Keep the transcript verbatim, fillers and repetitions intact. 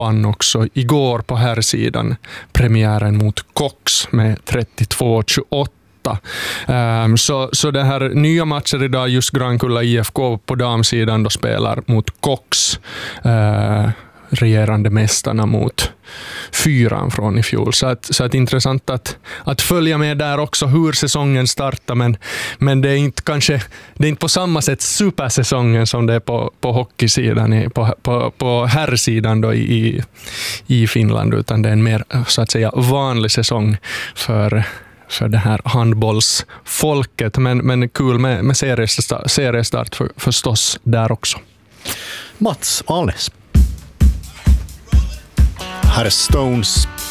vann också igår på här sidan premiären mot Cox med trettiotvå tjugoåtta. Um, så, så det här nya matcher idag, just Grankulla I F K på damsidan då spelar mot Cox, uh, regerande mästarna mot fyran från i fjol. Så att, så att intressant att, att följa med där också hur säsongen startar, men, men det är inte kanske det är inte på samma sätt supersäsongen som det är på, på hockeysidan, på, på, på herrsidan då i, i Finland, utan det är en mer så att säga vanlig säsong för för det här handbollsfolket, men, men kul med, med seriestart, seriestart för, förstås där också. Mats Alnes. Här är Stones